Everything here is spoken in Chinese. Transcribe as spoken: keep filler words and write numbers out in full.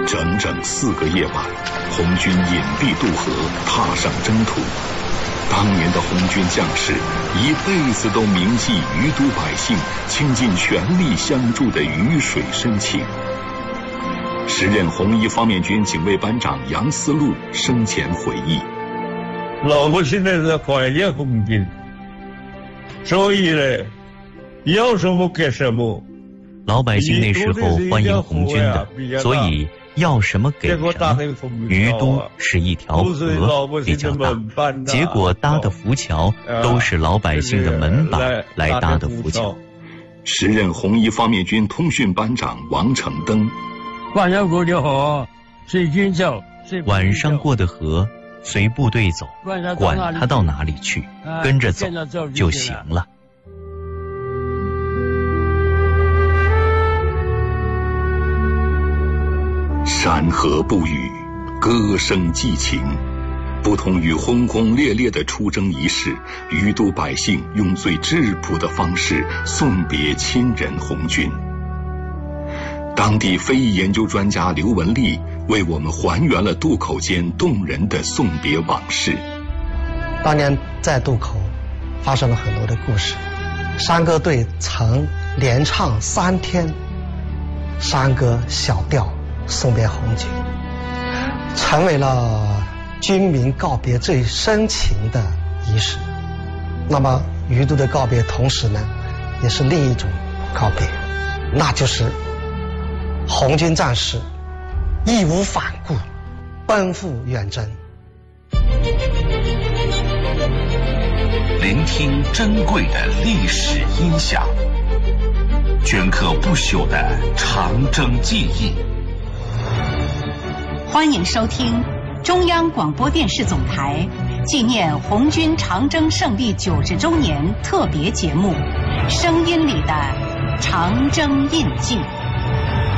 整整四个夜晚，红军隐蔽渡河，踏上征途。当年的红军将士一辈子都铭记余都百姓倾尽全力相助的鱼水深情。时任红一方面军警卫班长杨思路生前回忆： 老百姓是怀念红军，所以呢，要什么给什么。 老百姓那时候欢迎红军的，所以要什么给什么。余都是一条河，比较大，结果搭的浮桥都是老百姓的门板来搭的浮桥。 时任红一方面军通讯班长王成登： 晚上过的河随军走， 晚上过的河随部队走，管他到哪里去，跟着走就行了。 山河不语，歌声寄情。不同于轰轰烈烈的出征仪式，余都百姓用最质朴的方式送别亲人红军。当地非裔研究专家刘文丽为我们还原了渡口间动人的送别往事。 当年在渡口发生了很多的故事，山歌队曾连唱三天山歌小调送别红军，成为了军民告别最深情的仪式。那么余都的告别同时呢也是另一种告别，那就是红军战士义无反顾奔赴远征。 聆听珍贵的历史音响，镌刻不朽的长征记忆。 欢迎收听中央广播电视总台纪念红军长征胜利九十周年特别节目《声音里的长征印记》。